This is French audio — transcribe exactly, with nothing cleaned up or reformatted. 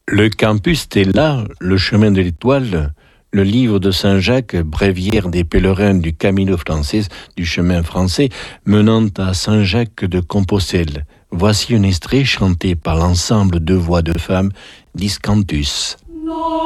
Le campus est là, le chemin de l'étoile, le livre de Saint-Jacques, bréviaire des pèlerins du Camino Frances, du chemin français, menant à Saint-Jacques de Compostelle. Voici un extrait chanté par l'ensemble de voix de femmes d'Iscantus.